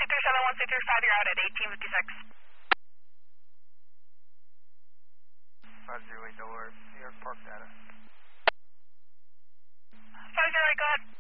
123 you're out at 1856. 508 Delaware, New York Park data. 508, go ahead.